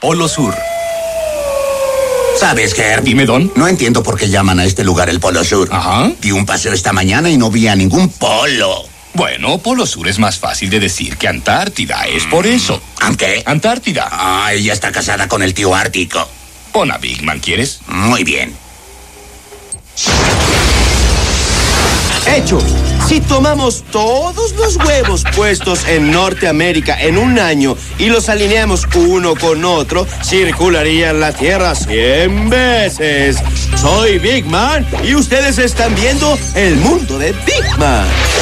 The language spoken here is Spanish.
Polo Sur. ¿Sabes, Herb? Dime, Don. No entiendo por qué llaman a este lugar el Polo Sur. Ajá. Di un paseo esta mañana y no vi a ningún polo. Bueno, Polo Sur es más fácil de decir que Antártida. Es por eso. ¿Qué? Antártida. Ah, ella está casada con el tío Ártico. Pon a Big Man, ¿quieres? Muy bien. Hecho. Si tomamos todos los huevos puestos en Norteamérica en un año y los alineamos uno con otro, circularían la Tierra 100 veces. Soy Big Man y ustedes están viendo el mundo de Big Man.